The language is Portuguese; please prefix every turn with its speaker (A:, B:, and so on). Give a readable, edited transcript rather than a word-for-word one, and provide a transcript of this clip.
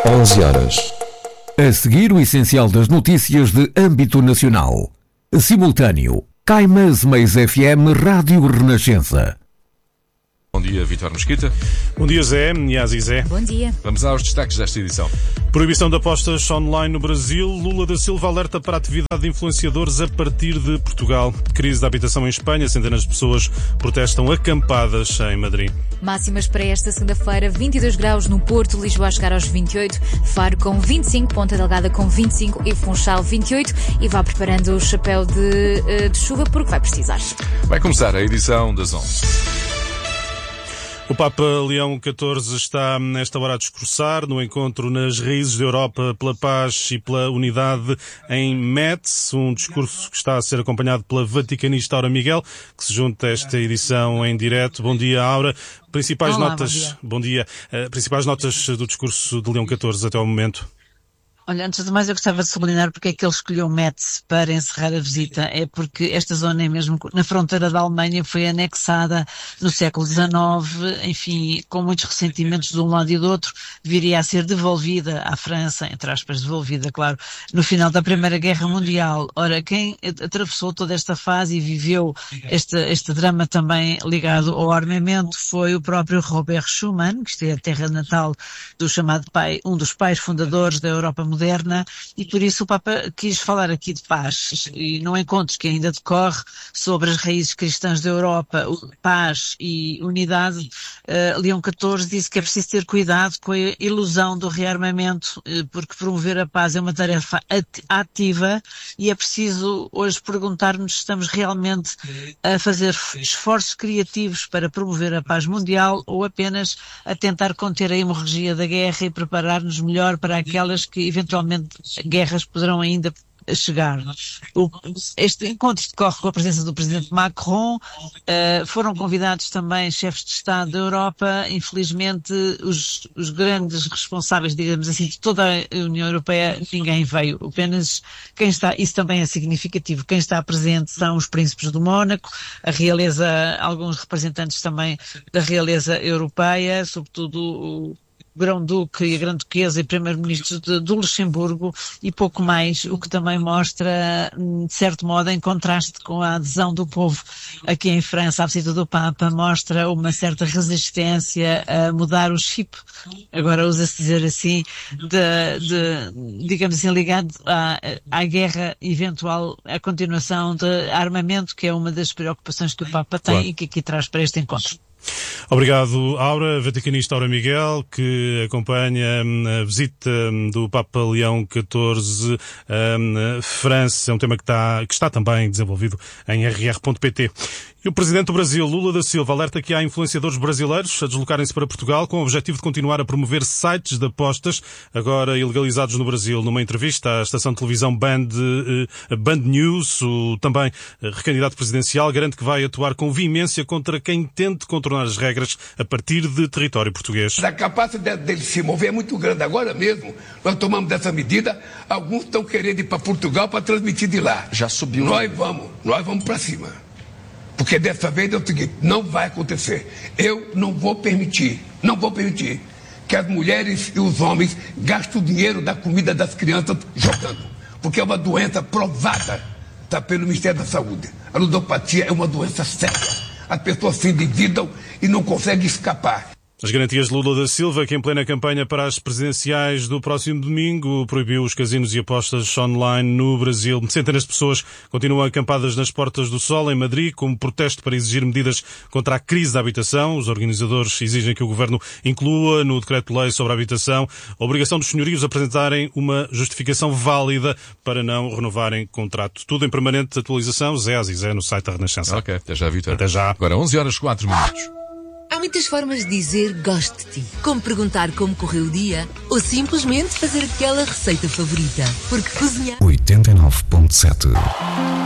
A: 11 horas. A seguir, o essencial das notícias de âmbito nacional. Simultâneo. Caimas Mais FM Rádio Renascença.
B: Bom dia, Vítor Mesquita.
C: Bom dia, Zé. Niazi Zé.
D: Bom dia.
B: Vamos aos destaques desta edição.
C: Proibição de apostas online no Brasil. Lula da Silva alerta para a atividade de influenciadores a partir de Portugal. Crise da habitação em Espanha. Centenas de pessoas protestam acampadas em Madrid.
D: Máximas para esta segunda-feira. 22 graus no Porto, Lisboa a chegar aos 28, Faro com 25, Ponta Delgada com 25 e Funchal 28. E vá preparando o chapéu de chuva porque vai precisar.
B: Vai começar a edição das 11.
C: O Papa Leão XIV está nesta hora a discursar no encontro nas raízes da Europa pela paz e pela unidade em Metz, um discurso que está a ser acompanhado pela vaticanista Aura Miguel, que se junta a esta edição em direto. Bom dia, Aura. Principais notas. Bom dia. Principais notas do discurso de Leão XIV até ao momento.
E: Olha, antes de mais eu gostava de sublinhar porque é que ele escolheu Metz para encerrar a visita. É porque esta zona é mesmo na fronteira da Alemanha, foi anexada no século XIX, enfim, com muitos ressentimentos de um lado e do outro, viria a ser devolvida à França, entre aspas, devolvida, claro, no final da Primeira Guerra Mundial. Ora, quem atravessou toda esta fase e viveu este drama também ligado ao armamento foi o próprio Robert Schuman, que é a terra natal do chamado pai, um dos pais fundadores da Europa moderna, e por isso o Papa quis falar aqui de paz, e num encontro que ainda decorre sobre as raízes cristãs da Europa, paz e unidade. Leão XIV disse que é preciso ter cuidado com a ilusão do rearmamento, porque promover a paz é uma tarefa ativa e é preciso hoje perguntar-nos se estamos realmente a fazer esforços criativos para promover a paz mundial ou apenas a tentar conter a hemorragia da guerra e preparar-nos melhor para aquelas que eventualmente guerras poderão ainda chegar. Este encontro decorre com a presença do presidente Macron. Foram convidados também chefes de Estado da Europa. Infelizmente, os grandes responsáveis, digamos assim, de toda a União Europeia, ninguém veio. Apenas quem está, isso também é significativo, quem está presente são os príncipes do Mónaco, a realeza, alguns representantes também da realeza europeia, sobretudo o Grão-Duque e a Grã-Duquesa e Primeiro-Ministro do Luxemburgo e pouco mais, o que também mostra, de certo modo, em contraste com a adesão do povo aqui em França à visita do Papa, mostra uma certa resistência a mudar o chip, agora usa-se dizer assim, digamos assim, ligado à guerra eventual, à continuação de armamento, que é uma das preocupações que o Papa tem, claro, e que aqui traz para este encontro.
C: Obrigado, Aura. Vaticanista Aura Miguel, que acompanha a visita do Papa Leão XIV a França. É um tema que está também desenvolvido em rr.pt. E o Presidente do Brasil, Lula da Silva, alerta que há influenciadores brasileiros a deslocarem-se para Portugal com o objetivo de continuar a promover sites de apostas, agora ilegalizados no Brasil. Numa entrevista à estação de televisão Band News, o também recandidato presidencial garante que vai atuar com veemência contra quem tente contornar as regras a partir de território português.
F: A capacidade dele se mover é muito grande. Agora mesmo, nós tomamos dessa medida, alguns estão querendo ir para Portugal para transmitir de lá. Já subiu. Nós vamos para cima. Porque dessa vez é o seguinte, não vai acontecer. Eu não vou permitir que as mulheres e os homens gastem o dinheiro da comida das crianças jogando. Porque é uma doença provada, tá, pelo Ministério da Saúde. A ludopatia é uma doença séria. As pessoas se endividam e não conseguem escapar.
C: As garantias de Lula da Silva, que em plena campanha para as presidenciais do próximo domingo proibiu os casinos e apostas online no Brasil. Centenas de pessoas continuam acampadas nas Portas do Sol, em Madrid, como protesto para exigir medidas contra a crise da habitação. Os organizadores exigem que o governo inclua no decreto-lei sobre a habitação a obrigação dos senhorios apresentarem uma justificação válida para não renovarem contrato. Tudo em permanente atualização. Zé Azizé no site da Renascença.
B: Ok, até já, Vítor.
C: Até já.
B: Agora 11h04.
G: Há muitas formas de dizer gosto de ti. Como perguntar como correu o dia ou simplesmente fazer aquela receita favorita. Porque cozinhar...
A: 89.7